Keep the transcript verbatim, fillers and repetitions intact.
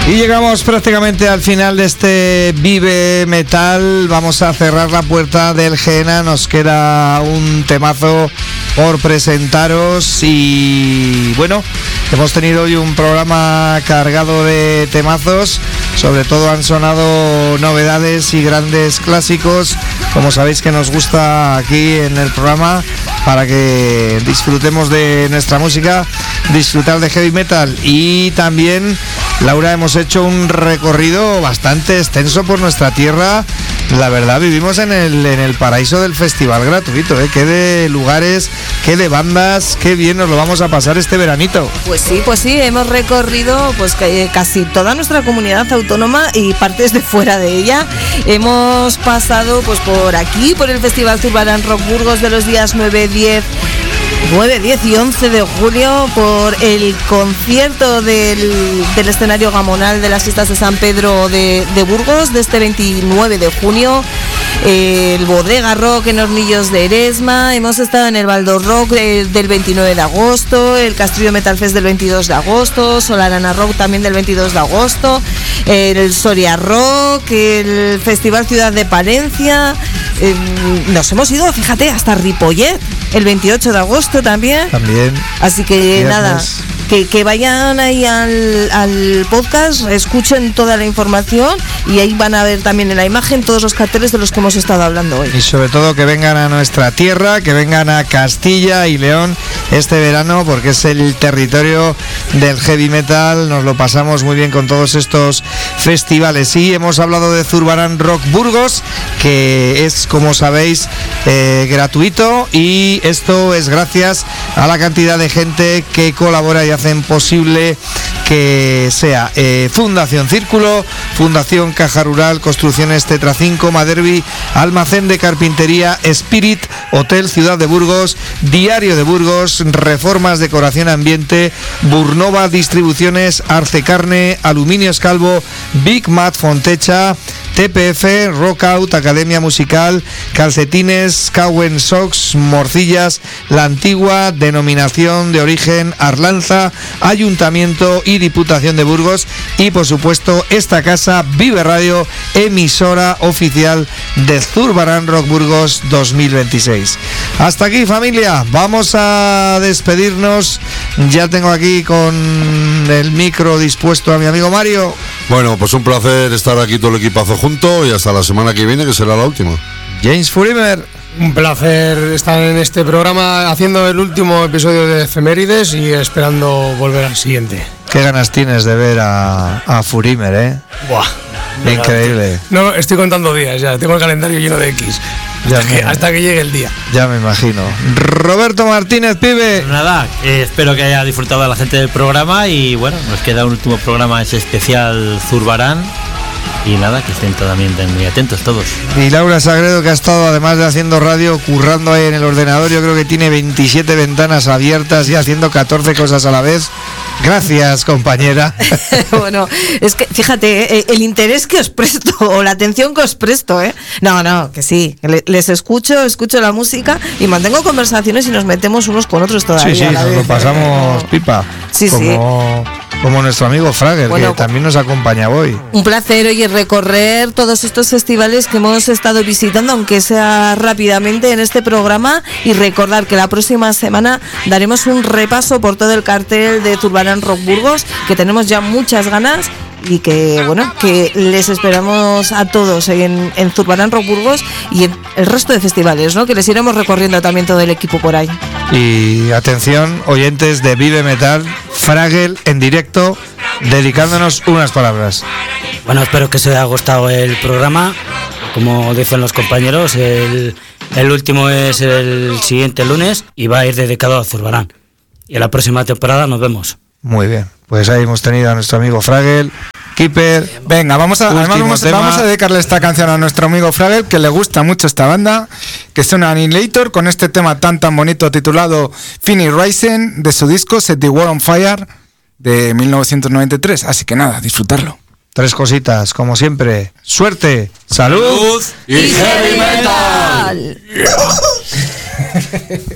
Y llegamos prácticamente al final de este Vive Metal. Vamos a cerrar la puerta del Jena. Nos queda un temazo por presentaros. Y bueno, hemos tenido hoy un programa cargado de temazos. Sobre todo han sonado novedades y grandes clásicos, como sabéis que nos gusta aquí en el programa, para que disfrutemos de nuestra música, disfrutar de heavy metal. Y también, Laura, hemos hecho un recorrido bastante extenso por nuestra tierra. La verdad, vivimos en el, en el paraíso del festival gratuito, ¿eh? Qué de lugares, qué de bandas, qué bien nos lo vamos a pasar este veranito. Pues sí, pues sí, hemos recorrido pues casi toda nuestra comunidad autónoma y partes de fuera de ella. Hemos pasado pues por aquí, por el Festival Zurbarán Rock Burgos de los días nueve, diez y once de julio, por el concierto del, del escenario gamonal de las fiestas de San Pedro de, de Burgos de este veintinueve de junio, el Bodega Rock en Hornillos de Eresma, hemos estado en el Baldo Rock eh, del veintinueve de agosto, el Castrillo Metal Fest del veintidós de agosto, Solarana Rock también del veintidós de agosto, el Soria Rock, el Festival Ciudad de Palencia, eh, nos hemos ido, fíjate, hasta Ripollet el veintiocho de agosto también. También. Así que viernes. Nada, que, que vayan ahí al, al podcast, escuchen toda la información y ahí van a ver también en la imagen todos los carteles de los que hemos estado hablando hoy. Y sobre todo que vengan a nuestra tierra, que vengan a Castilla y León este verano, porque es el territorio del heavy metal. Nos lo pasamos muy bien con todos estos festivales. Y hemos hablado de Zurbarán Rock Burgos, que es, como sabéis, eh, gratuito, y esto es gracias a la cantidad de gente que colabora y hacen posible que sea eh, Fundación Círculo, Fundación Caja Rural, Construcciones Tetra cinco, Maderbi, Almacén de Carpintería, Spirit, Hotel Ciudad de Burgos, Diario de Burgos, Reformas Decoración Ambiente, Burnova Distribuciones, Arce Carne, Aluminios Calvo, Big Mat Fontecha, T P F, Rockout, Academia Musical, Calcetines, Cowen Socks, Morcillas, La Antigua, Denominación de Origen Arlanza, Ayuntamiento y Diputación de Burgos, y por supuesto esta casa, Vive Radio, emisora oficial de Zurbarán Rock Burgos dos mil veintiséis. Hasta aquí, familia, vamos a despedirnos. Ya tengo aquí con el micro dispuesto a mi amigo Mario. Bueno, pues un placer estar aquí todo el equipazo junto, y hasta la semana que viene, que será la última. James Furimer. Un placer estar en este programa haciendo el último episodio de Efemérides y esperando volver al siguiente. Qué ganas tienes de ver a, a Furimer, ¿eh? Buah, increíble. No, estoy contando días ya, tengo el calendario lleno de X. Ya hasta, me, que, hasta que llegue el día. Ya me imagino. Roberto Martínez, pibe. Pues nada, eh, espero que haya disfrutado a la gente del programa, y bueno, nos queda un último programa, ese especial Zurbarán. Y nada, que estén también muy atentos todos. Y Laura Sagredo, que ha estado, además de haciendo radio, currando ahí en el ordenador. Yo creo que tiene veintisiete ventanas abiertas y haciendo catorce cosas a la vez. Gracias, compañera. Bueno, es que fíjate, eh, el interés que os presto, o la atención que os presto, ¿eh? No, no, que sí, que les escucho, escucho la música y mantengo conversaciones y nos metemos unos con otros todavía. Sí, sí, nos vez, lo pasamos eh, pipa. Sí, como, sí. Como nuestro amigo Frager, bueno, que también nos acompaña hoy. Un placer, oye, recorrer todos estos festivales que hemos estado visitando, aunque sea rápidamente en este programa, y recordar que la próxima semana daremos un repaso por todo el cartel de Zurbarán Rock Burgos, que tenemos ya muchas ganas, y que bueno, que les esperamos a todos en, en Zurbarán Rock Burgos y en el resto de festivales, ¿no? Que les iremos recorriendo también todo el equipo por ahí. Y atención, oyentes de Vive Metal, Fragel en directo, dedicándonos unas palabras. Bueno, espero que os haya gustado el programa. Como dicen los compañeros, el, el último es el siguiente lunes y va a ir dedicado a Zurbarán. Y en la próxima temporada nos vemos. Muy bien, pues ahí hemos tenido a nuestro amigo Fragel, Keeper. Venga, vamos a, además vamos, vamos a dedicarle esta canción a nuestro amigo Fragel, que le gusta mucho esta banda, que son Annihilator, con este tema tan tan bonito titulado Finish Rising, de su disco Set the World on Fire de mil novecientos noventa y tres. Así que nada, disfrutarlo. Tres cositas, como siempre. Suerte, salud, salud y, y heavy metal. metal. Yeah.